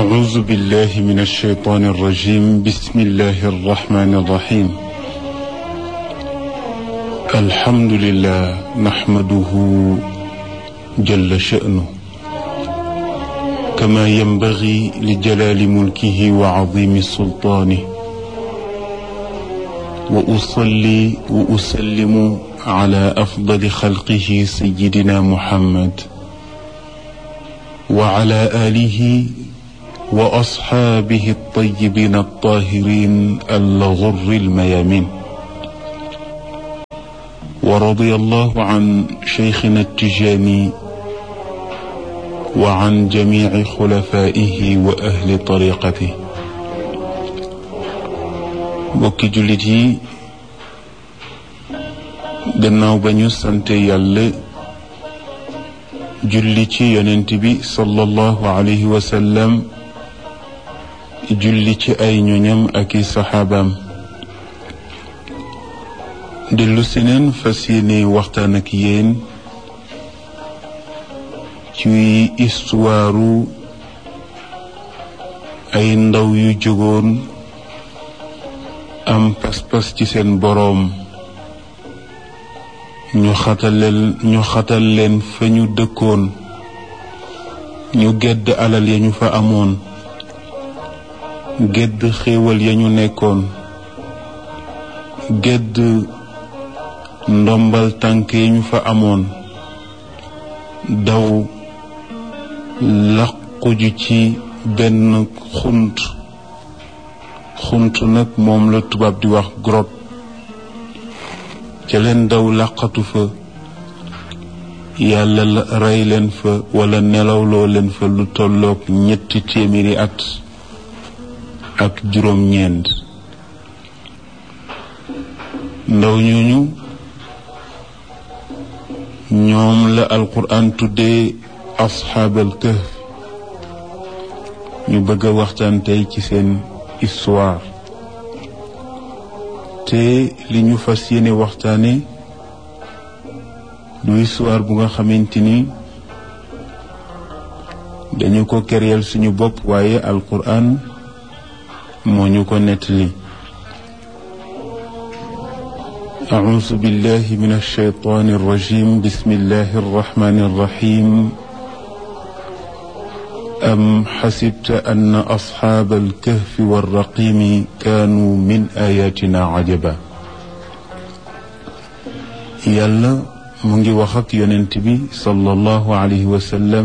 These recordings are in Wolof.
أعوذ بالله من الشيطان الرجيم. بسم الله الرحمن الرحيم. الحمد لله نحمده جل شأنه كما ينبغي لجلال ملكه وعظيم سلطانه، وأصلي وأسلم على أفضل خلقه سيدنا محمد وعلى آله وأصحابه الطيبين الطاهرين الغر الميامين، ورضي الله عن شيخنا التجاني وعن جميع خلفائه وأهل طريقته. bokki jullit yi, gannaaw ba ñu sante yàlla julli ci yonent bi sallallahu alayhi wa sallam, julli ci ay ñoñam ak i saxaabaam, dellu si neen fas yéene waxtaan ak yéen ci istuwaaru ay ndaw yu jógoon am pas-pas ci seen boroom. ñu xatal leen fa ñu dëkkoon, ñu gedd alal ya ñu fa amoon, gedd xéewal ya ñu nekkoon, gedd ndombal tànk ya ñu fa amoon, daw làquju ci benn xunt nag moom la tubaab di wax grotte. ca leen daw làqatu fa, yàlla rey leen fa wala nelawloo leen fa lu tolloog 300 at ak juróom-ñeent. ndaw ñooñu ñoom la alquran tuddee asxaabal kahf. ñu bëgg a waxtaan tey ci seen histoire, te li ñu fas yéene waxtaane du histoire bu nga xamante ni dañu ko kéréel suñu bopp, waaye alquran moo ñu ko nettali. أعوذ بالله من الشيطان الرجيم. بسم الله الرحمن الرحيم. أم حسبت أن أصحاب الكهف والرقيم كانوا من آياتنا عجبا. يلا منجي وخك يننتبي صلى الله عليه وسلم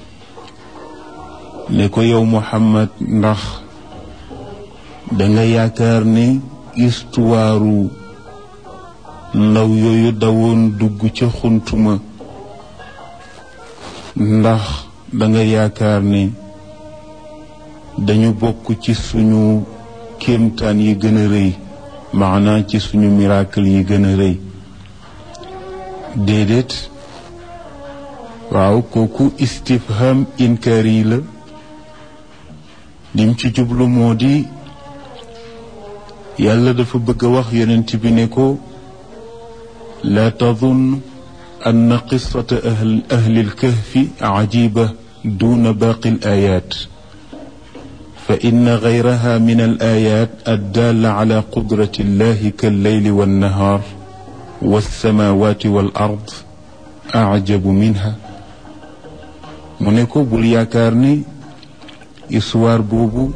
نكو يوم محمد نخ دنگا ياكارني استوارو ndaw yooyu dawoon dugg ca xuntuma, ndax danga yaakaar ne dañu bokk ci suñu kéemtaan yi gën a rëy, maanaa ci suñu miracle yi gën a rëy. déedéet. waaw, kooku istifham inkaari la. lim ci jublu moo di yàlla dafa bëgg a wax yonent bi ne ko لا تظن أن قصة أهل الكهف عجيبة دون باقي الآيات، فإن غيرها من الآيات الدالة على قدرة الله كالليل والنهار والسماوات والأرض أعجب منها. منكو بولياكارني إسوار بوبو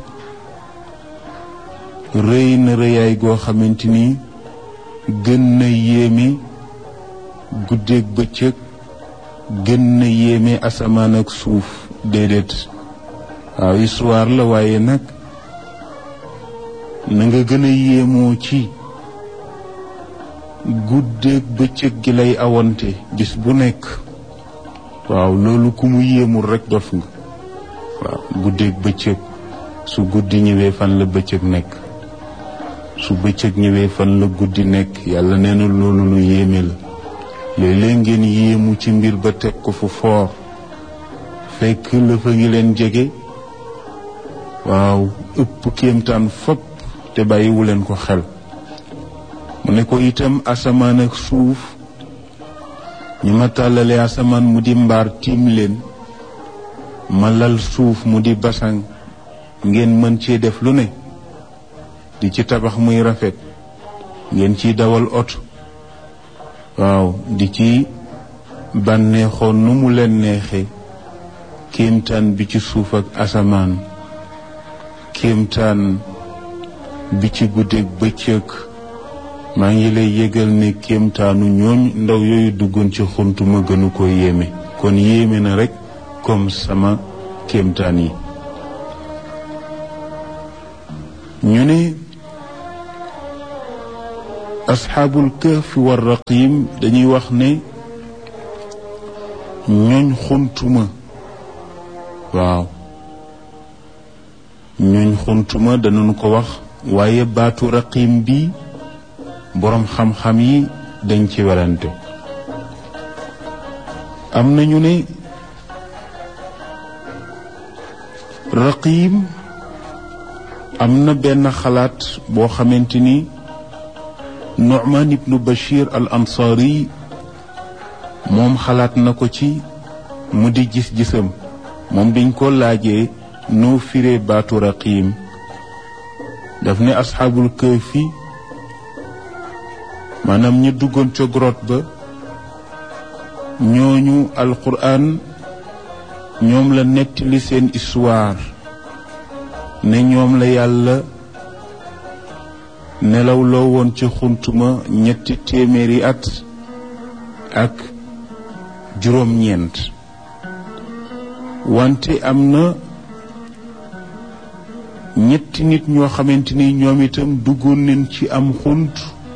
رين رياي غو خامتيني gën na yéeme guddeeg bëccëg, gën na yéeme asamaan ak suuf. déedéet. waaw, histoire la, waaye nag na nga gën a yéemoo ci guddeeg bëccëg gi lay awante bis bu nekk. waaw, loolu ku mu yéemul rekk dof nga. waaw, guddeeg bëccëg, su guddi ñëwee fan la bëccëg nekk, su bëccëg ñëwee fan la guddi nekk. yàlla nee na loolu lu yéeme la. léeg-léeg ngeen yéemu ci mbir ba teg ko fu foor, fekk la fa ngi leen jege. waaw, ëpp kéemtaan fopp te bàyyiwu leen ko xel. mu ne ko itam asamaan ak suuf, ñi ma tàllalee asamaan mu di mbaar tiim leen, ma lal suuf mu di basang ngeen mën cee def lu ne, di ci tabax muy rafet, ngeen ciy dawal oto, waaw di ci bànneexoon nu mu leen neexe, kéemtaan bi ci suuf ak asamaan, kéemtaan bi ci guddeeg bëccëg, maa ngi lay yëgal ne kéemtaanu ñooñ ndaw yooyu duggoon ci xunt ma gënu ko yéeme. kon yéeme na rekk comme sama kéemtaan yi. ñu ne asxaabul kahf war raqim dañuy wax ne ñooñ xuntuma, waaw ñooñ xuntuma danañu ko wax, waaye baatu raqim bi boroom xam-xam yi dañ ci werante. am nañu ne raqim am na benn xalaat boo xamante ni Nu'man ibnu Bashir al Ansari moom xalaat na ko ci, mu di gis-gisam. moom biñ ko laajee noo firee baatu raqim, daf ne asxaabul kahfi maanaam ñi duggoon ca grotte ba, ñooñu alquran ñoom la nettali seen histoire ne ñoom la yàlla nelaw loo woon ci xuntuma 300 at ak juróom-ñeent. wante am na ñetti nit ñoo xamante ni ñoom itam duggoon nañ ci am xunt,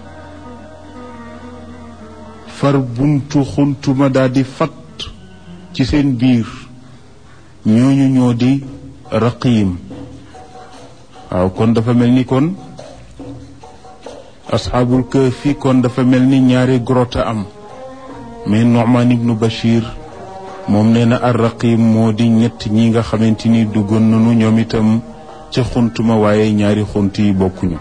far buntu xuntuma daldi fat ci seen biir. ñooñu ñoo di raqim. waaw kon dafa mel ni kon asxaabul kahfi kon dafa mel ni ñaari grotte am, mais Nu'man ibnu Bashir moom nee na ar raqim moo di ñett ñi nga xamante ni duggoon nañu ñoom itam ca xuntuma, waaye ñaari xunt yi bokkuñu.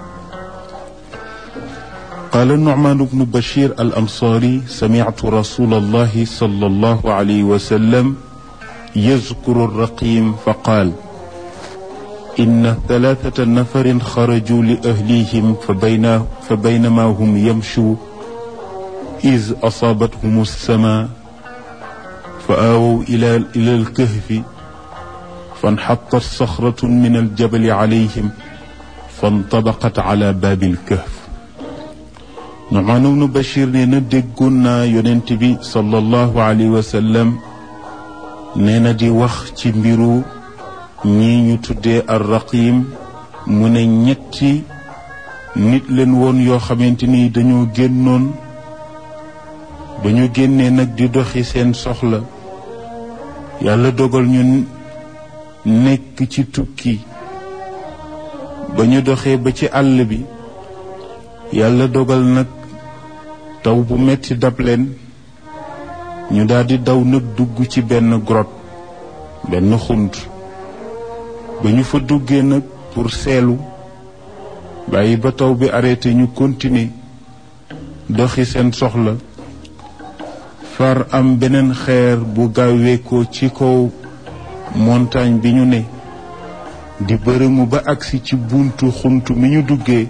qaala Nu'man ibnu Bashir al Ansari sami'tu rasulallahi sallallahu alayhi wa sallam yazkuru ar-raqim fa qaal inna 3 nafarin xaraju li ahlihim fa baynama hum yamshu iz asaabathum as-samaa fa aawaw ila al-kahfi fanxattat saxratun min al-jabali alayhim fantabaqat ala baabi al-kahf. Nu'man ibnu Bashir nee na déggoon naa yonent bi sallallahu alayhi wa sallam nee na di wax ci mbiru ñii ñu tuddee ar-raqim, mu ne ñetti nit leen woon yoo xamante ni dañoo génnoon, ba ñu génnee nag di doxi seen soxla, yàlla dogal ñu nekk ci tukki. ba ñu doxee ba ci àll bi, yàlla dogal nag taw bu metti dab leen, ñu daldi daw nag dugg ci benn grotte, benn xunt. ba ñu fa duggee nag pour seelu, bàyyi ba taw bi arrêté ñu continuer doxi seen soxla, far am beneen xeer bu gaaweekoo ci kaw montagne bi ñu ne di bërëmu ba agsi ci buntu xunt mi ñu duggee,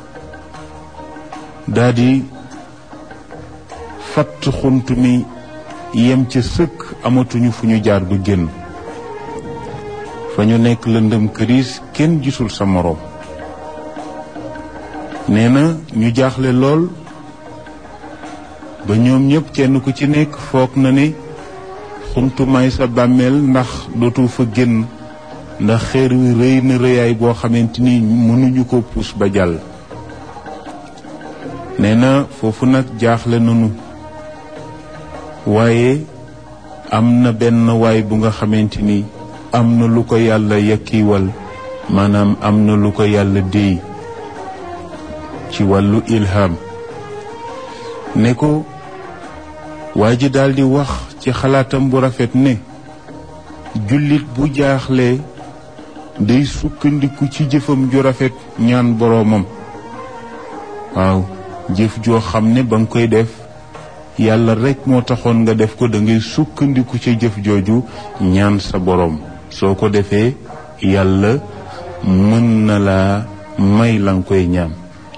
daldi fatt xunt mi yem ca sëkk, amatuñu fu ñu jaar ba génn. fa ñu nekk lëndëm këriis, kenn gisul sa moroom. nee na ñu jaaxle lool ba ñoom ñëpp kenn ku ci nekk foog na ne xuntu may sa bàmmeel ndax dootu fa génn, ndax xeer wi rëy na rëyaay boo xamante ni mënuñu ko puus ba jàll. nee na foofu nag jaaxle nañu, waaye am na benn waay bu nga xamante ni am na lu ko yàlla yakkiwal, maanaam am na lu ko yàlla déey ci wàllu ilham. ne ko waa ji daldi wax ci xalaatam bu rafet ne jullit bu jaaxlee day sukkandiku ci jëfam ju rafet ñaan boroomam. waaw jëf joo xam ne ba nga koy def yàlla rekk moo taxoon nga def ko, da ngay sukkandiku ca jëf jooju ñaan sa boroom. soo ko defee yàlla mën na laa may la nga koy ñaan.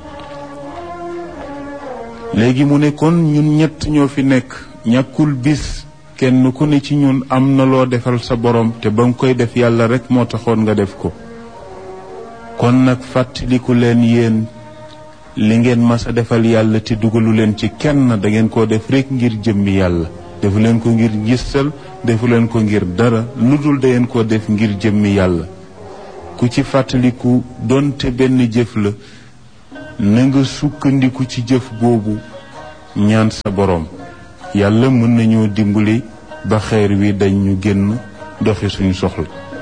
léegi mu ne kon ñun ñett ñoo fi nekk, ñàkkul bis kenn ku ne ci ñun am na loo defal sa borom te ba nga koy def yàlla rekk moo taxoon nga def ko. kon nag fàttaliku leen yéen li ngeen mas a defal yàlla te dugalu leen ci kenn, da ngeen koo def rekk ngir jëmmi yàlla. defu leen ko ngir gistal, defu leen ko ngir dara, lu dul da ngeen koo def ngir jëmmi yàlla. ku ci fàttaliku donte benn jëf la, na nga sukkandiku ci jëf boobu ñaan sa boroom. yàlla mën nañoo dimbali ba xeer wi dañ ñu génn doxi suñu soxla.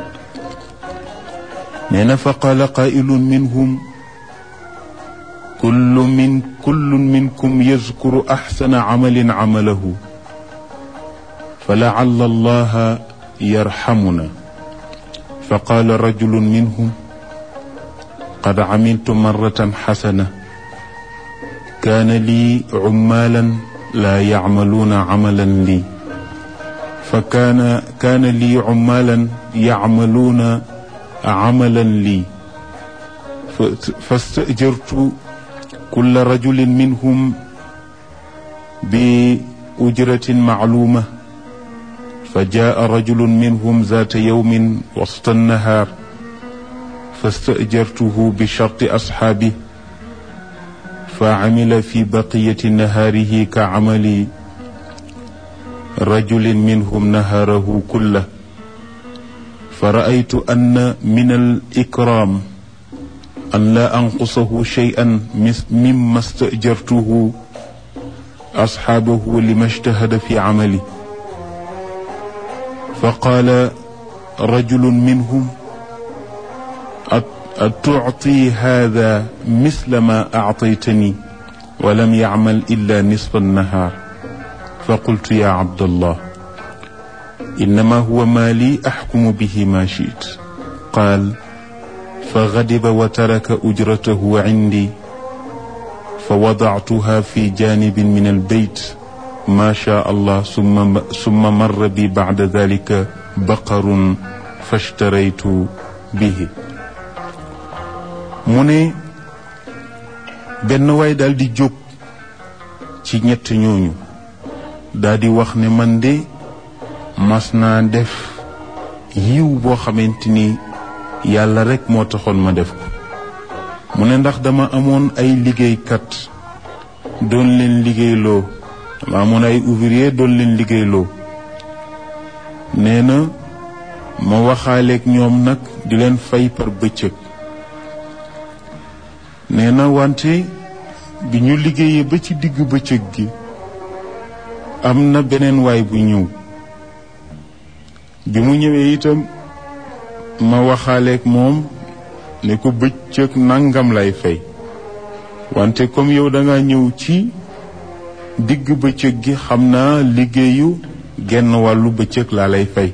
nee na fa qaala qaa'ilun minhum kullun minkum yazkuru axsana camalin camalahu fa lacalla allaha yarxamuna. fa qaala rajulun minhum qad camiltu marratan xasana kaana lii cumaalan laa yacmaluuna camalan lii fa kaana lii cumaalan yacmaluuna camalan lii fastajartu kulla rajulin minhum bi ujratin macluuma fa jaa rajulun minhum zaata yawmin wasta annahaar fastajartuhu bi sharti asxaabi fa camila fi baqiyati nahaarihi ka camali rajulin minhum nahaarahu kullahu fa ra'aytu anna min al-ikraam an laa anqusahu shay'an mimma stajartuhu asxaabahu lima ijtahada fi camali fa qaala rajulun minhum atucطi hada misla ma actaytani wa lam yacmal illa nisfa annahaar fa qultu ya cabdallah innama huwa maali axkumu bihi ma shi'tu qaal fa gadiba wa taraka ujratahu cindi fa wadactuha fi janibin min albeyt ma shaa allah summa marra bi bacda dalika baqarun fashtaraytu bihi. mu ne benn waay daal di jóg ci ñett ñooñu daal di wax ne man de mas naa def yiw boo xamante ni yàlla rekk moo taxoon ma def ko. mu ne ndax dama amoon ay liggéeykat doon leen liggéeyloo, dama amoon ay ouvrier doon leen liggéeyloo. nee na ma waxaaleeg ñoom nag di leen fay par bëccëg. nee na wante bi ñu liggéeyee ba ci digg bëccëg gi am na beneen waay bu ñëw. bi mu ñëwee itam ma waxaaleeg moom ne ko bëccëg nangam lay fay, wante comme yow da nga ñëw ci digg bëccëg gi xam naa liggéeyu genn wàllu bëccëg laa lay fay.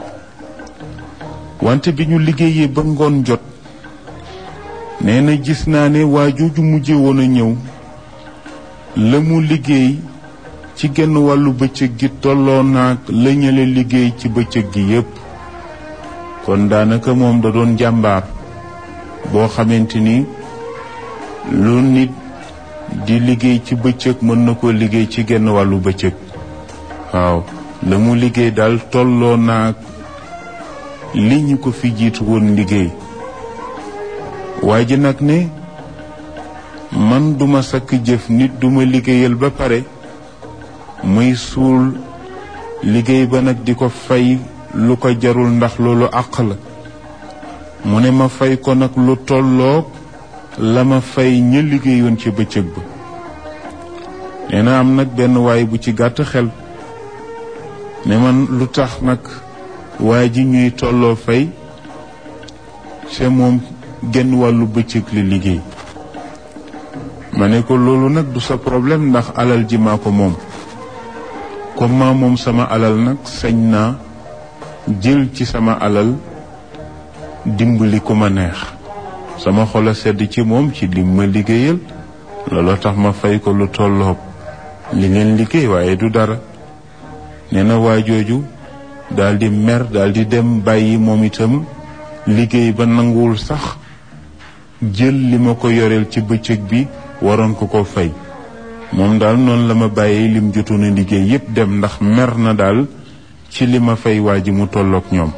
wante bi ñu liggéeyee ba ngoon jot nee na gis naa ne waa jooju mujje woon a ñëw la mu liggéey ci genn wàllu bëccëg gi tolloo naag la ñële liggéey ci bëccëg gi yépp. kon daanaka moom da doon jàmbaar boo xamante ni lu nit di liggéey ci bëccëg mën na ko liggéey ci genn wàllu bëccëg. waaw la mu liggéey daal tolloo naag li ñu ko fi jiitu woon liggéey. waa ji nag ne man duma sakk jëf nit duma liggéeyal ba pare muy suul liggéey ba nag di ko fay lu ko jarul ndax loolu àq la. mu ne ma fay ko nag lu tolloog la ma fay ña liggéeyoon ci bëccëg ba. nee na am nag benn waay bu ci gàtt xel ne man lu tax nag waa ji ñuy tolloo fay c'est moom genn wàllu bëccëg li liggéey. ma ne ko loolu nag du sa problème ndax alal ji maa ko moom. comme maa moom sama alal nag sañ naa jël ci sama alal dimbali ku ma neex. sama xol a sedd ci moom ci li ma liggéeyal looloo tax ma fay ko lu tolloog li ngeen liggéey waaye du dara. nee na waa jooju daal di mer daal di dem bàyyi moom itam liggéey ba nanguwul sax jël li ma ko yoreel ci bëccëg bi waroon ko fay moom daal noonu la ma bàyyee lim jotoon a liggéey yépp dem ndax mer na daal ci li ma fay waa ji mu tolloog ñoom.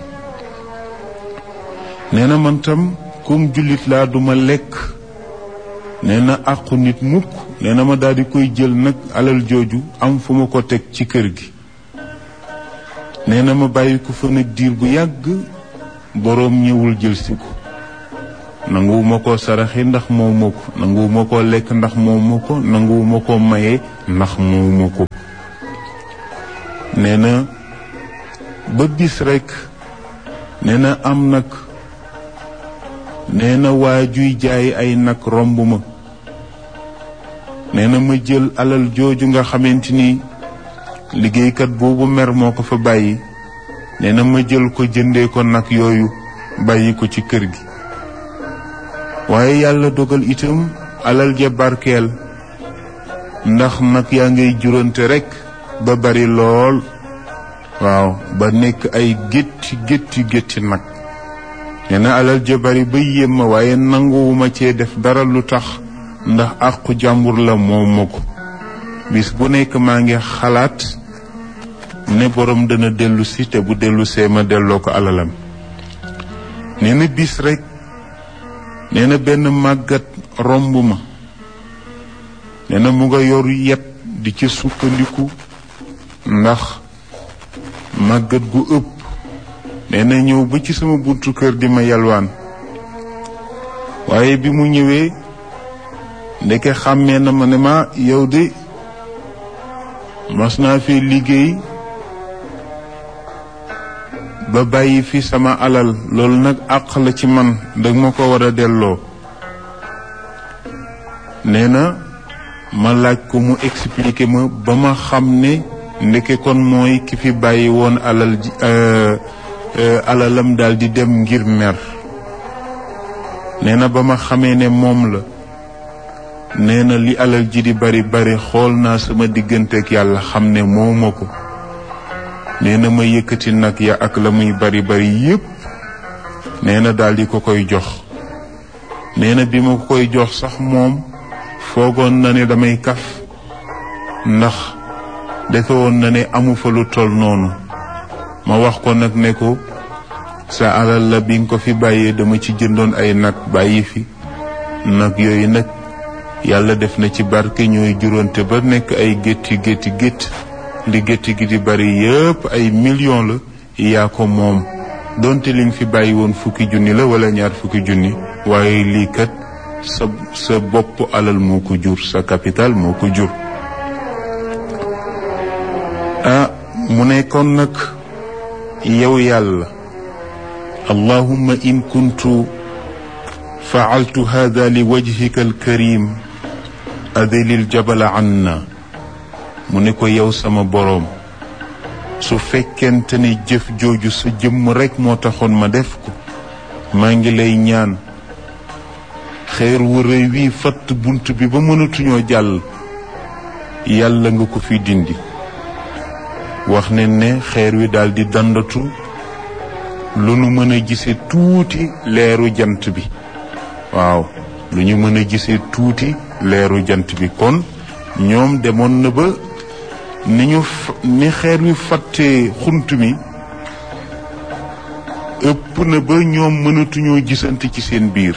nee na man tam comme jullit laa duma lekk nee na àqu nit mukk. nee na ma daal di koy jël nag alal jooju am fu ma ko teg ci kër gi. nee na ma bàyyi ko fa nag diir bu yàgg boroom ñëwul jël si ko. nanguwuma koo saraxi ndax moomuma ko nanguwuma koo lekk ndax moomuma ko nanguwuma koo maye ndax moomuma ko. nee na ba bis rekk nee na am nag nee na waa juy jaay ay nag romb ma. nee na ma jël alal jooju nga xamante ni liggéeykat boobu mer moo ko fa bàyyi. nee na ma jël ko jëndee ko nag yooyu bàyyi ko ci kër gi. waaye yàlla dogal itam alal ja barkeel ndax nag yaa ngay jurante rekk ba bari lool. waaw ba nekk ay gétti nag. nee na alal ja bari ba yéem ma waaye nanguwuma cee def dara lu tax ndax àqu jàmbur la moom ma ko. bis bu nekk maa ngi xalaat ne borom dana dellu si te bu dellu see ma delloo ko alalam. nee na bis rekk nee na benn màggat romb ma. nee na mu nga yor yet di ci sukkandiku ndax màggat gu ëpp. nee na ñëw ba ci sama buntu kër di ma yalwaan. waaye bi mu ñëwee ndeke xàmmee na ma ne ma yow de mas naa fi liggéey ba bàyyi fi sama alal loolu nag àq la ci man dag ma ko war a delloo. nee na ma laaj ko mu expliquer ma ba ma xam ne ndeke kon mooy ki fi bàyyi woon alalam daal di dem ngir mer. nee na ba ma xamee ne moom la nee na li alal ji di bari xool naa sama digganteeg yàlla xam ne mooma ko. nee na ma yëkkati nag ya ak la muy bari yépp nee na daal di ko koy jox. nee na bi ma ko koy jox sax moom foogoon na ne damay kaf ndax defe woon na ne amu fa lu toll noonu. ma wax ko nag ne ko sa alal la bi nga ko fi bàyyee dama ci jëndoon ay nag bàyyi fi. nag yooyu nag yàlla def na ci barke ñooy juróonte ba nekk ay gétt li gétt gi di bari yépp ay millions la. yaa ko moom donte li nga fi bàyyi woon 10 junni la wala 20 junni waaye lii kat sa bopp alal moo ko jur sa capital moo ko jur. mu ne kon nag yow yàlla allahumma in kuntu fa'altu hadha li wajhika alkarim adilil jabala anna. mu ne ko yow sama boroom su fekkente ne jëf jooju sa jëmm rekk moo taxoon ma def ko maa ngi lay ñaan xeer wu rëy wii fatt bunt bi ba mënatuñoo jàll yàlla nga ko fi dindi. wax ne xeer wi daal di dandatu lu nu mën a gisee tuuti leeru jant bi. waaw lu ñu mën a gisee tuuti leeru jant bi. kon ñoom demoon na ba ni xeer wi fàttee xunt mi ëpp na ba ñoom mënatuñoo gisante ci seen biir.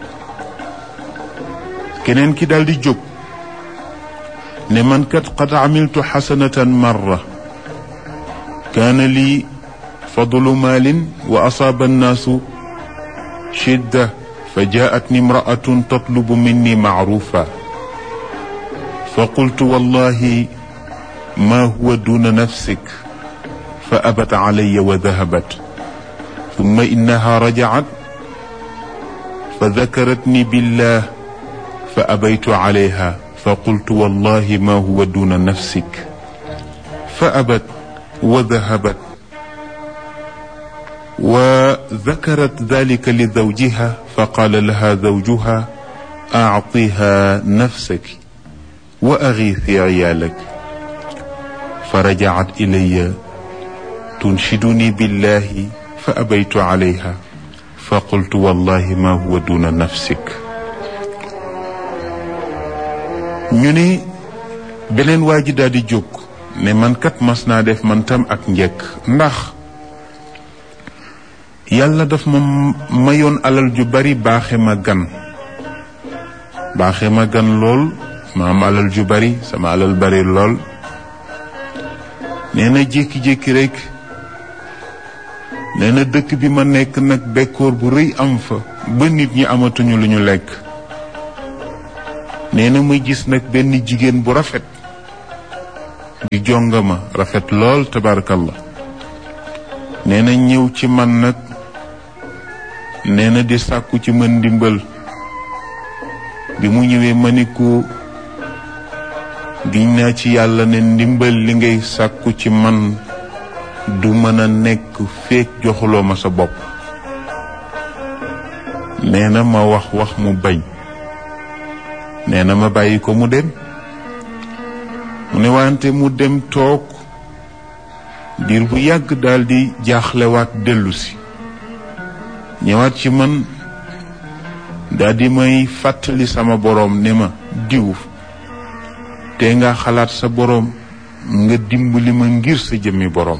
keneen ki daal di jóg ne man kat qad amiltu xasanatan marra kaana lii fadlu maalin wa asaaba annaasu shidda fa jaatni imraatun tatlubu minni macrufa fa qultu wallahi ma huwa duna nafsik fa abat calaya wa dahabat ثم إنها رجعت فذكرتني بالله فأبيت عليها فقلت والله ما هو دون نفسك فأبت وذهبت وذكرت ذلك لزوجها فقال لها زوجها أعطيها نفسك وأغيثي عيالك فرجعت إلي تنشدني بالله فأبيت عليها fa qultu wallahi ma huwa duna nafsik. ñu ne beneen waa ji daal di jóg ne man kat mas naa def man tam ak njëkk, ndax yàlla daf ma mayoon alal ju bari baaxe ma gan lool, ma am alal ju bari, sama alal bari lool. nee na jékki-jékki rek nee na dëkk bi ma nekk nag bekkoor bu rëy am fa ba nit ñi amatuñu lu ñu lekk. nee na muy gis nag benn jigéen bu rafet di jongama rafet lool tabarakallah. nee na ñëw ci man nag nee na di sàkku ci man ndimbal. bi mu ñëwee ma ni ko giñ naa ci yàlla ne ndimbal li ngay sàkku ci man du mën a nekk feek joxuloo ma sa bopp. nee na ma wax mu bañ. nee na ma bàyyi ko mu dem. mu ne wante mu dem toog diir bu yàgg daldi jaaxlewaat dellusi ñëwaat ci man daldi may fàttali sama boroom ne ma diw te nga xalaat sa boroom nga dimbali ma ngir sa jëmmi boroom.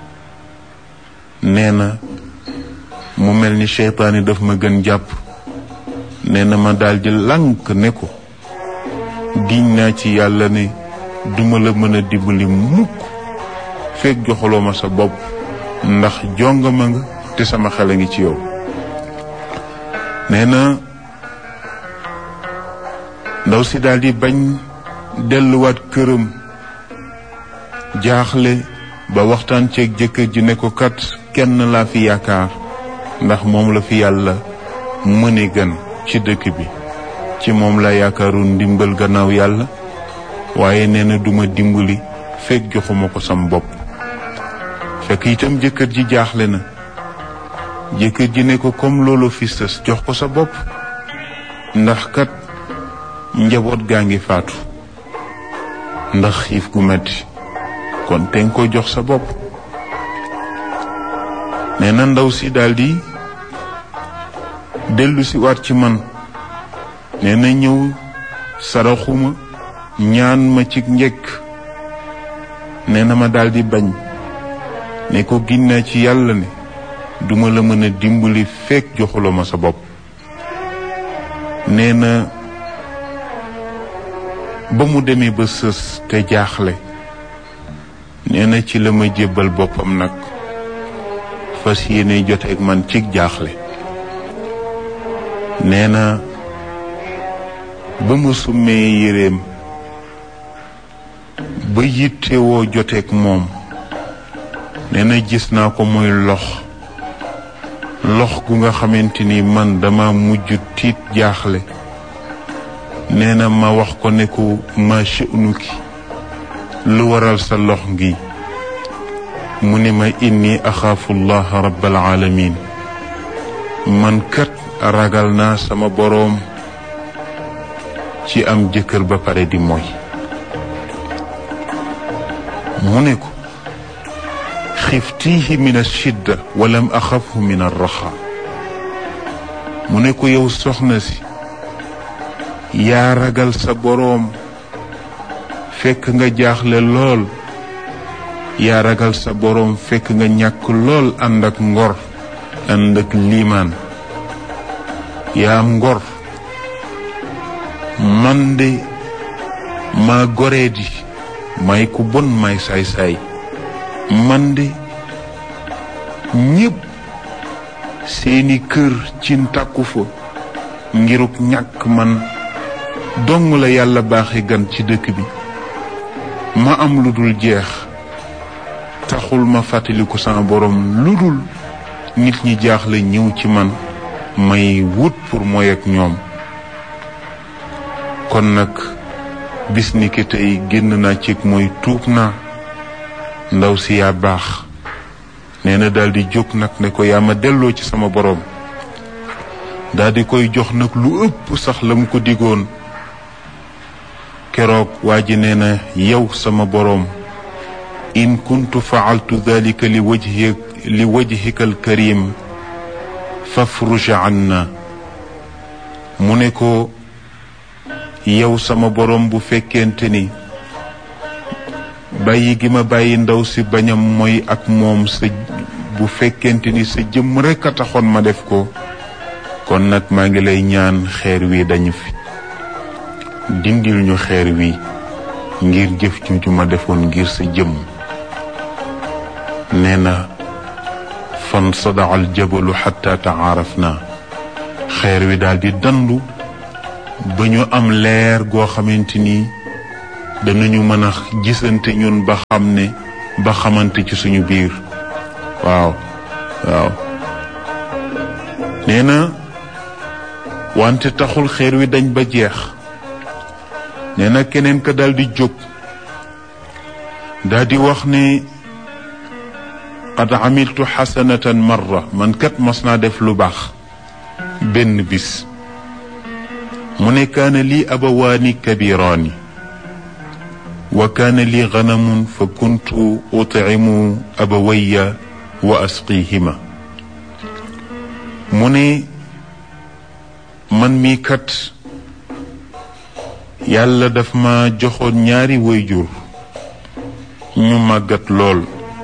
nee na mu mel ni seytaane daf ma gën jàpp. nee na ma daldi lànk ne ko giñ naa ci yàlla ne duma la mën a dimbali mukk fekk joxaloo ma sa bopp, ndax jongama nga te sama xel a ngi ci yow. nee na ndaw si daldi bañ delluwaat këram jaaxle ba waxtaan ceeg jëkkër ji ne ko kat kenn laa fi yaakaar, ndax moom la fi yàlla mëne gën ci dëkk bi, ci moom la yaakaaru ndimbal gannaaw yàlla, waaye nee na duma dimbali fekk joxuma ko sam bopp. fekk itam jëkkër ji jaaxle na. jëkkër ji ne ko comme loolu fi sës jox ko sa bopp, ndax kat njaboot gaa ngi faatu ndax xiif gu metti, kon te nga ko jox sa bopp. nee na ndaw si daldi dellu si waat ci man. nee na ñëw saraxuma ñaan ma ci njëkk. nee na ma daldi bañ ne ko ginnaa ci yàlla ne duma la mën a dimbali fekk joxuloo ma sa bopp. nee na ba mu demee ba sës te jaaxle, nee na ci la ma jébbal boppam nag fas yéene joteeg man ci jaaxle. nee na ba mu summee yéreem ba yittewoo joteeg moom, nee na gis naa ko muy lox gu nga xamante ni man dama mujj tiit jaaxle. nee na ma wax ko ne ko ma sha'nuki, lu waral sa lox ngi. mu ne ma inni axaafu llaha rabbal alamin, man kat ragal naa sama boroom ci am jëkkër ba pare di mooy. mu ne ko xiftihi min ashidda walam axafhu min arraxa. mu ne ko yow soxna si yaa ragal sa boroom fekk nga jaaxle lool, yaa ragal sa boroom fekk nga ñàkk lool ànd ak ngor ànd ak liimaan. yaa am ngor. man de maa goree di may ku bon may saay-saay. man de ñépp seeni kër ci tàkku fa ngiruk ñàkk man dong la yàlla baaxe gan ci dëkk bi. ma am lu dul jeex taxul ma fàttaliku sama borom lu dul nit ñi jaaxle ñëw ci man may wut pour mooy ak ñoom. kon nag bis ni ki tey génn naa ci mooy tuub naa. ndaw si yaa baax. nee na daldi jóg nag ne ko yaa ma delloo ci sama borom. daldi koy jox nag lu ëpp sax la mu ko digoon. keroog waa ji nee na yow sama borom in kuntu faaltu dalika li wajhika alkarim fafruj anna mu ne ko yow sama borom bu fekkente ni bàyyi gi ma bàyyi ndaw si bañam mooy ak moom sa bu fekkente ni sa jëmm rekk a taxoon ma def ko kon nag maa ngi lay ñaan xeer wi dañu fi dindil ñu xeer wi ngir jëf ju ma defoon ngir sa jëmm nee na fan sadaa al jabalu xatta taarafna xeer wi daal di dandu ba ñu am leer goo xamante ni danañu mën a gisante ñun ba xam ne ba xamante ci suñu biir waaw nee na wante taxul xeer wi dañ ba jeex nee na keneen ka daal di jóg daal di wax ne qad amiltu xasanatan marra man kat mas naa def lu baax benn bis mu ne kaana lii abawaani kabiraani wa kaana lii ganamun fa kuntu utcimu abawaya wa asqihima mu ne man mii kat yàlla daf ma joxoon ñaari waajur ñu màggat lool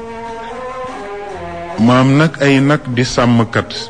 maam nag ay nag di sàmmkat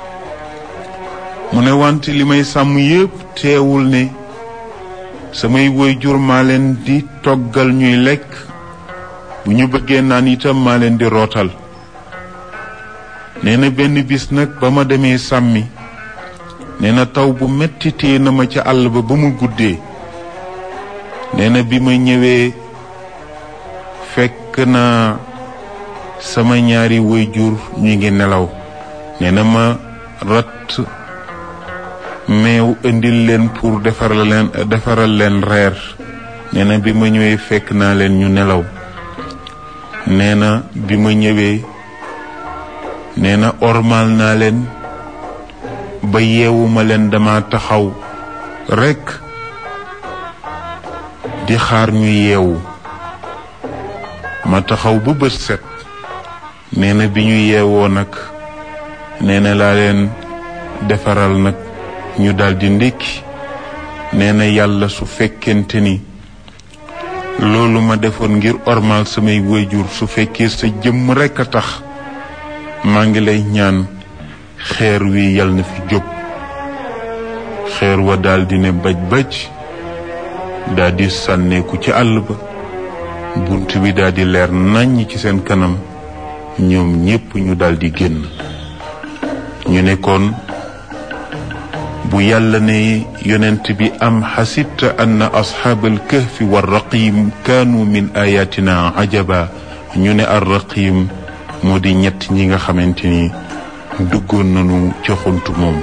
mu ne wante li may sàmm yépp teewul ne samay waajur maa leen di toggal ñuy lekk bu ñu bëggee naan itam maa leen di rootal nee na benn bis nag ba ma demee sàmmi nee na taw bu metti téye na ma ca àll ba ba mu guddee nee na bi ma ñëwee fekk na sama ñaari waajur ñu ngi nelaw nee na ma rat meew indil leen pour defaral leen reer nee na bi ma ñëwee fekk naa leen ñu nelaw nee na bi ma ñëwee nee na ormal naa leen ba yeewuma leen dama taxaw rekk di xaar ñu yeewu ma taxaw ba bët set nee na bi ñu yeewoo nag nee na laa leen defaral nag ñu daldi ndékki nee na yàlla su fekkente ni loolu ma defoon ngir ormal samay waajur su fekkee sa jëmm rekk a tax maa ngi lay ñaan xeer wi yal na fi jóg xeer wa daldi ne baj daldi sànneeku ci àll ba bunt bi daldi leer nàññ ci seen kanam ñoom ñépp ñu daldi génn ñu nekkoon bu yàlla ne yonent bi am xasibta anna asxaabal kahfi war raqim kaanu min ayatina ajaba ñu ne ar raqim moo di ñett ñi nga xamante ni duggoon nañu ca xuntu moom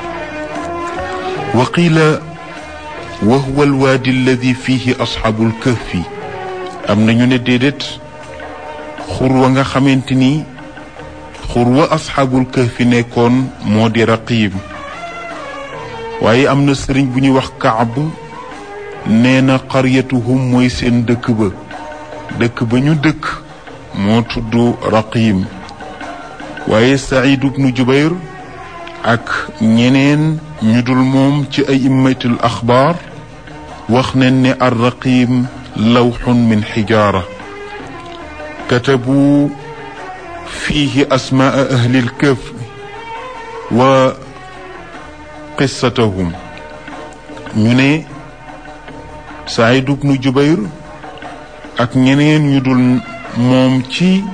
wa qiila wa huwa alwaadi alladi fihi asxaabul kahfi am na ñu ne déedéet xur wa nga xamante ni xur wa asxaabul kahfi nekkoon moo di raqim waaye am na sëriñ bu ñuy wax Kaab nee na qaryatuhum mooy seen dëkk ba ñu dëkk moo tudd Raqim waaye Saïd ibnu Jubayr ak ñeneen ñu dul moom ci ay immatul axbaar wax nañ ne ar Raqim lawxun min xijaara katabu fiihi asmaa ahlil kahf wa qissatahum ñu ne Saïd ibnu Jubayr ak ñeneen ñu dul moom ci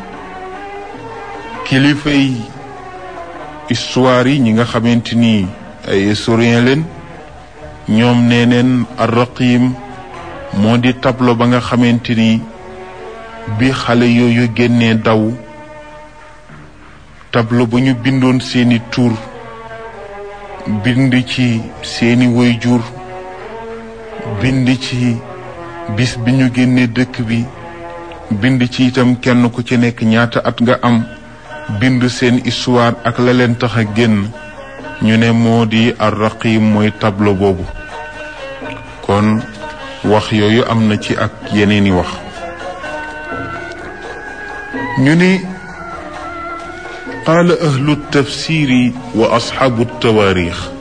kilifay histoire yi ñi nga xamante ni ay historien leen ñoom nee neen ar-Raqim moo di tableau ba nga xamante ni bi xale yooyu génnee daw tableau ba ñu bindoon seeni tur bind ci seeni waajur bind ci bis bi ñu génnee dëkk bi bind ci itam kenn ku ci nekk ñaata at nga am bind seen histoire ak la leen tax a génn ñu ne moo di ar-Raqim mooy tableau boobu kon wax yooyu am na ci ak yeneeni wax ñu ne قال أهل التفسير وأصحاب التواريخ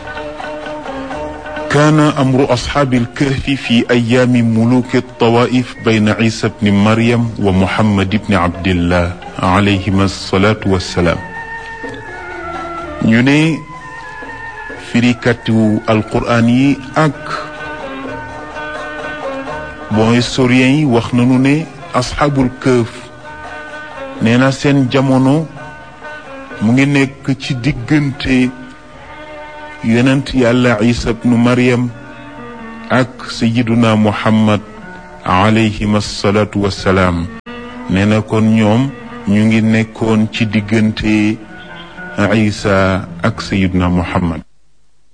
كان أمر أصحاب الكهف في أيام ملوك الطوائف بين عيسى بن مريم ومحمد بن عبد الله عليهما الصلاة والسلام. ñu ne firikatu alquran yi ak historien yi wax nañu ne asxaabul këf nee na seen jamono mu ngi nekk ci diggante yonent yàlla Isa bnu Maryam ak sayiduna Muhammad alayhim assalatu wassalaam. nee na kon ñoom ñu ngi nekkoon ci diggante Isa ak sayiduna Muhammad.